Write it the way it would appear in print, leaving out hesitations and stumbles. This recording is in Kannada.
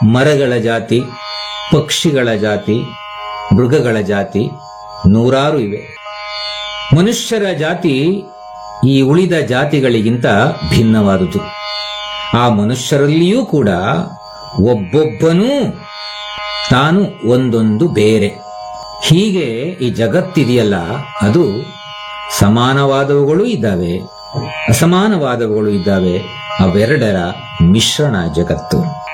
ಮರಗಳ ಜಾತಿ, ಪಕ್ಷಿಗಳ ಜಾತಿ, ಮೃಗಗಳ ಜಾತಿ ನೂರಾರು ಇವೆ. ಮನುಷ್ಯರ ಜಾತಿ ಈ ಉಳಿದ ಜಾತಿಗಳಿಗಿಂತ ಭಿನ್ನವಾದುದು. ಆ ಮನುಷ್ಯರಲ್ಲಿಯೂ ಕೂಡ ಒಬ್ಬೊಬ್ಬನೂ ತಾನು ಒಂದೊಂದು ಬೇರೆ. ಹೀಗೆ ಈ ಜಗತ್ತಿದೆಯಲ್ಲ, ಅದು ಸಮಾನವಾದವುಗಳು ಇದ್ದಾವೆ, ಅಸಮಾನವಾದವುಗಳು ಇದ್ದಾವೆ. ಅವೆರಡರ ಮಿಶ್ರಣ ಜಗತ್ತು.